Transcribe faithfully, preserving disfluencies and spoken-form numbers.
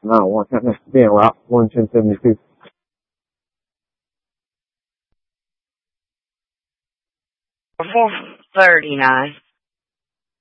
No, one ten, yeah, well, one ten seventy-two. four thirty-nine.